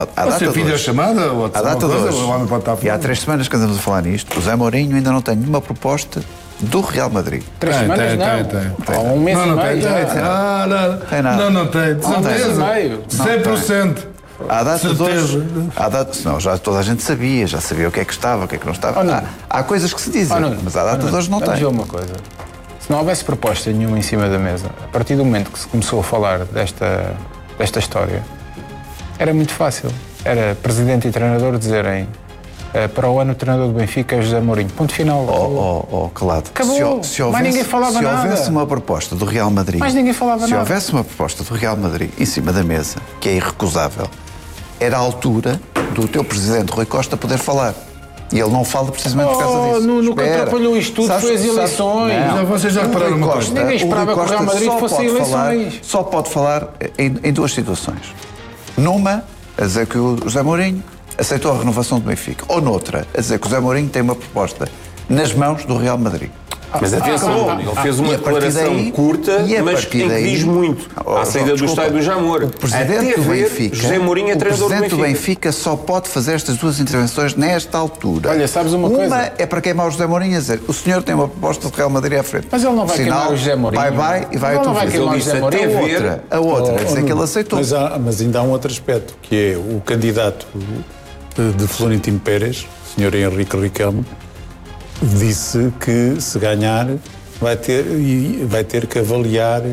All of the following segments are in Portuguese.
À data de videochamada, ou à data de hoje, e há 3 semanas que andamos a falar nisto, o Zé Mourinho ainda não tem nenhuma proposta do Real Madrid. 3 semanas não. Há um mês e meio. Tem nada. Não tem. De certeza. 100%. À data de hoje, não, já toda a gente sabia, já sabia o que é que estava, o que é que não estava. Há coisas que se dizem, mas à data de hoje não tem. Vamos ver uma coisa. Se não houvesse proposta nenhuma em cima da mesa, a partir do momento que se começou a falar desta história, era muito fácil. Era presidente e treinador dizerem para o ano o treinador do Benfica é José Mourinho. Ponto final. Calado. Acabou. Mas ninguém falava nada. Se houvesse uma proposta do Real Madrid... Mas ninguém falava nada. Se houvesse uma proposta do Real Madrid em cima da mesa, que é irrecusável, era a altura do teu presidente Rui Costa poder falar. E ele não fala precisamente por causa disso. No que atrapalhou isto tudo foi as eleições. Vocês já repararam uma coisa. Ninguém esperava que o Real Madrid fosse eleições. Só pode falar em 2 situações. Numa, a dizer que o José Mourinho aceitou a renovação do Benfica. Ou noutra, a dizer que o José Mourinho tem uma proposta nas mãos do Real Madrid. Mas atenção, ele fez uma declaração curta, mas que diz muito. À saída do estádio do Jamor. O presidente do Benfica, José Mourinho é treinador do Benfica. O presidente do Benfica só pode fazer estas 2 intervenções nesta altura. Olha, sabes uma coisa? Uma é para queimar o José Mourinho a dizer o senhor tem uma proposta do Real Madrid à frente. Mas ele não vai queimar o José Mourinho. Vai e vai não vai queimar o José Mourinho. A outra é dizer que ele aceitou. Mas ainda há um outro aspecto, que é o candidato de Florentino Pérez, o senhor Henrique Riquelme, disse que se ganhar vai ter que avaliar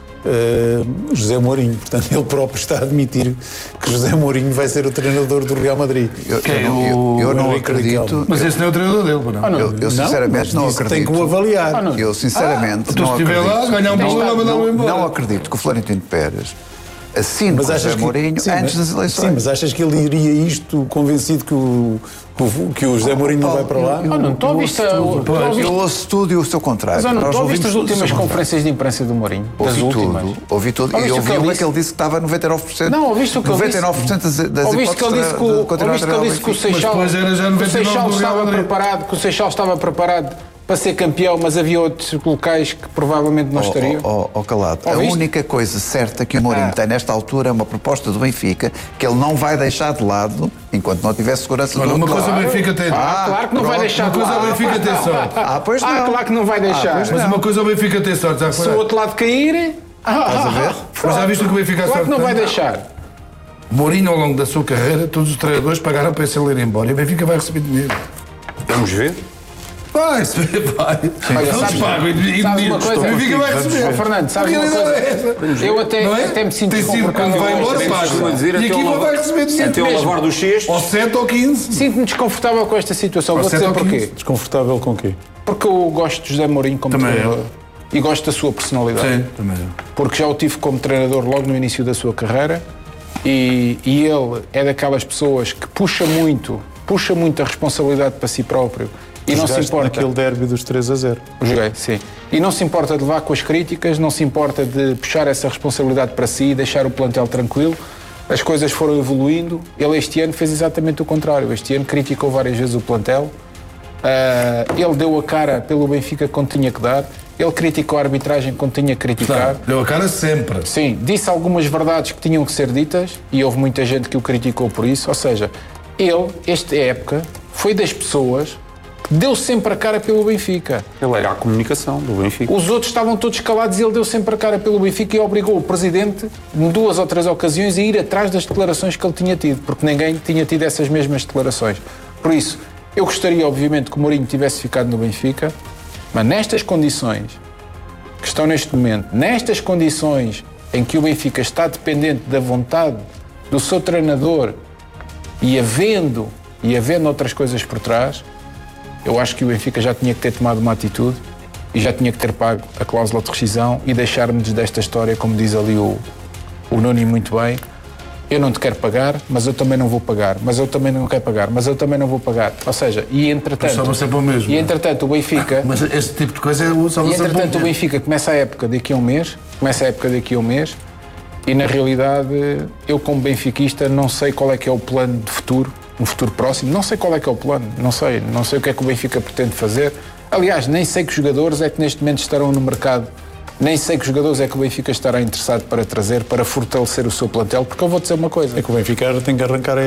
José Mourinho. Portanto, ele próprio está a admitir que José Mourinho vai ser o treinador do Real Madrid. Eu não acredito. Mas esse não é o treinador dele, não? Eu sinceramente não acredito. Tem que o avaliar. Eu sinceramente não acredito. Lá, ganhar não acredito que o Florentino Pérez assine com o José Mourinho antes das eleições. Sim, mas achas que ele iria isto convencido que o José Mourinho não vai para lá? Não, tu ouviste... Eu ouço tudo e o seu contrário. Mas tu ouviste as últimas conferências de imprensa do Mourinho? Ouvi tudo. E ouvi uma que ele disse que estava a 99%. Não, ouviste o que ele disse? 99% das ouviste que ele disse que o Seixal estava preparado para ser campeão, mas havia outros locais que provavelmente não estariam. Calado. A única coisa certa que o Mourinho tem nesta altura é uma proposta do Benfica que ele não vai deixar de lado enquanto não tiver segurança do outro lado. Uma coisa o Benfica tem. Claro que não vai deixar de lado. Uma coisa o Benfica tem sorte. Pois não. Claro que não vai deixar. Mas uma coisa o Benfica tem sorte. Se o outro lado cair... Estás a ver? Mas já viste o que o Benfica Claro que não vai deixar. Mourinho, ao longo da sua carreira, todos os treinadores pagaram para ele ir embora. E o Benfica vai receber dinheiro. Vamos ver. Vai. Olha, sabes uma coisa? O Benfica vai receber. Fernando, sabes uma coisa? Eu até me sinto desconfortável. Vai embora, e aqui não vai receber dinheiro. Até o lavar dos cestos. Ou 7 ou 15. Sinto-me desconfortável com esta situação. Vou dizer porquê. Desconfortável com o quê? Porque eu gosto de José Mourinho como treinador. E gosto da sua personalidade. Sim, também. Porque já o tive como treinador logo no início da sua carreira. E ele é daquelas pessoas que puxa muito a responsabilidade para si próprio. E não se importa. Naquele derby dos 3-0. Joguei, sim. E não se importa de levar com as críticas, não se importa de puxar essa responsabilidade para si e deixar o plantel tranquilo. As coisas foram evoluindo. Ele este ano fez exatamente o contrário. Este ano criticou várias vezes o plantel. Ele deu a cara pelo Benfica quando tinha que dar. Ele criticou a arbitragem quando tinha que criticar. Deu a cara sempre. Sim, disse algumas verdades que tinham que ser ditas e houve muita gente que o criticou por isso. Ou seja, ele, esta época, foi das pessoas que deu sempre a cara pelo Benfica. Ele era a comunicação do Benfica. Os outros estavam todos calados e ele deu sempre a cara pelo Benfica e obrigou o Presidente, em 2 ou 3 ocasiões, a ir atrás das declarações que ele tinha tido, porque ninguém tinha tido essas mesmas declarações. Por isso, eu gostaria, obviamente, que o Mourinho tivesse ficado no Benfica, mas nestas condições que estão neste momento, nestas condições em que o Benfica está dependente da vontade do seu treinador e havendo outras coisas por trás, eu acho que o Benfica já tinha que ter tomado uma atitude e já tinha que ter pago a cláusula de rescisão e deixar-nos desta história, como diz ali o Nuno muito bem. Eu não te quero pagar, mas eu também não vou pagar. Mas eu também não quero pagar, mas eu também não vou pagar. Ou seja, e entretanto... sempre o mesmo. E entretanto o Benfica... Mas este tipo de coisa é o E entretanto o Benfica começa a época daqui a um mês. E na realidade, eu como benfiquista não sei qual é que é o plano de futuro, um futuro próximo. Não sei qual é que é o plano. Não sei o que é que o Benfica pretende fazer. Aliás, nem sei que jogadores é que neste momento estarão no mercado. Nem sei que jogadores é que o Benfica estará interessado para trazer, para fortalecer o seu plantel, porque eu vou dizer uma coisa. É que o Benfica tem que arrancar